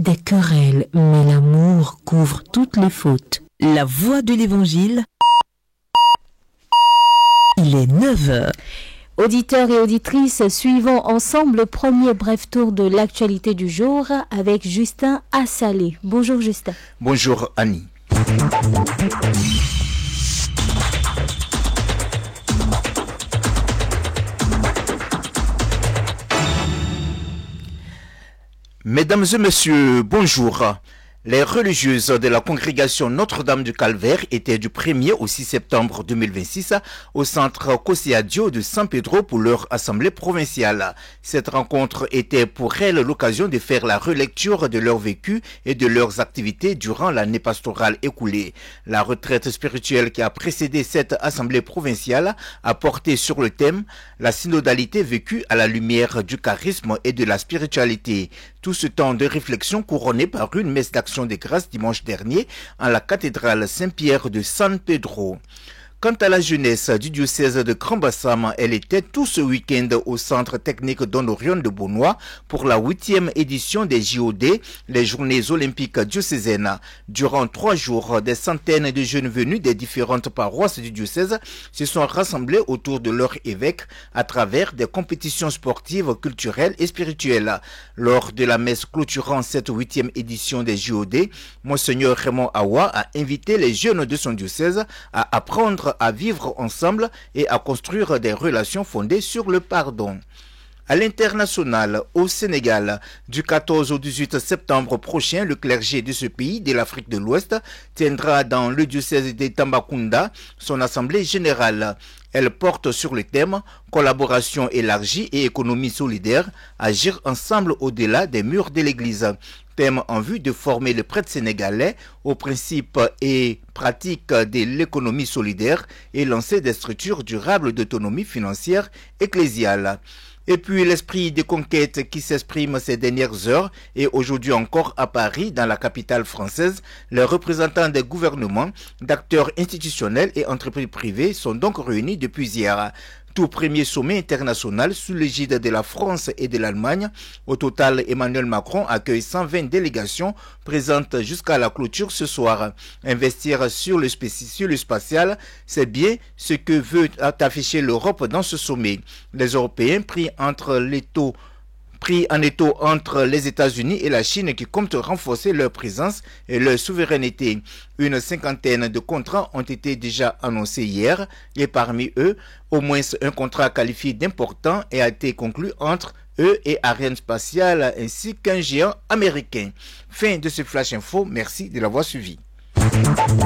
des querelles, mais l'amour couvre toutes les fautes. La voix de l'Évangile, il est 9h. Auditeurs et auditrices, suivons ensemble le premier bref tour de l'actualité du jour avec Justin Assalé. Bonjour Justin. Bonjour Annie. Mesdames et messieurs, bonjour. Les religieuses de la congrégation Notre-Dame du Calvaire étaient du 1er au 6 septembre 2026 au centre Cosiadio de San Pedro pour leur assemblée provinciale. Cette rencontre était pour elles l'occasion de faire la relecture de leur vécu et de leurs activités durant l'année pastorale écoulée. La retraite spirituelle qui a précédé cette assemblée provinciale a porté sur le thème « La synodalité vécue à la lumière du charisme et de la spiritualité ». Tout ce temps de réflexion couronné par une messe d'action de grâce dimanche dernier en la cathédrale Saint-Pierre de San Pedro. Quant à la jeunesse du diocèse de Grand Bassam, elle était tout ce week-end au centre technique Don Orion de Beaunois pour la 8e édition des JOD, les Journées olympiques diocésaines. Durant 3 jours, des centaines de jeunes venus des différentes paroisses du diocèse se sont rassemblés autour de leur évêque à travers des compétitions sportives, culturelles et spirituelles. Lors de la messe clôturant cette 8e édition des JOD, Monseigneur Raymond Awa a invité les jeunes de son diocèse à apprendre à vivre ensemble et à construire des relations fondées sur le pardon. À l'international, au Sénégal, du 14 au 18 septembre prochain, le clergé de ce pays de l'Afrique de l'Ouest tiendra dans le diocèse de Tambacounda son assemblée générale. Elle porte sur le thème « Collaboration élargie et économie solidaire, agir ensemble au-delà des murs de l'Église ». Thème en vue de former les prêtres sénégalais aux principes et pratiques de l'économie solidaire et lancer des structures durables d'autonomie financière ecclésiale. Et puis l'esprit de conquête qui s'exprime ces dernières heures et aujourd'hui encore à Paris, dans la capitale française, les représentants des gouvernements, d'acteurs institutionnels et entreprises privées sont donc réunis depuis hier. Tout premier sommet international sous l'égide de la France et de l'Allemagne. Au total, Emmanuel Macron accueille 120 délégations présentes jusqu'à la clôture ce soir. Investir sur le spatial, c'est bien ce que veut afficher l'Europe dans ce sommet. Les Européens pris en étau entre les États-Unis et la Chine qui comptent renforcer leur présence et leur souveraineté. Une 50aine de contrats ont été déjà annoncés hier et parmi eux, au moins un contrat qualifié d'important a été conclu entre eux et Ariane Spatiale ainsi qu'un géant américain. Fin de ce Flash Info, merci de l'avoir suivi.